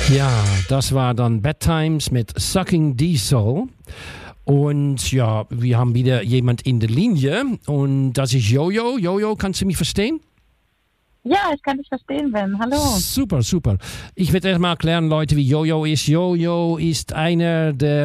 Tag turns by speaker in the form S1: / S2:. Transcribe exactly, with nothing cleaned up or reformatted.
S1: Ja, das war dann Bad Times mit Sucking Diesel. Und ja, wir haben wieder jemand in der Linie und das ist Jojo. Jojo, kannst du mich verstehen?
S2: Ja, ich kann dich verstehen, Ben. Hallo.
S1: Super, super. Ich werde erstmal erklären, Leute, wie Jojo ist. Jojo ist einer der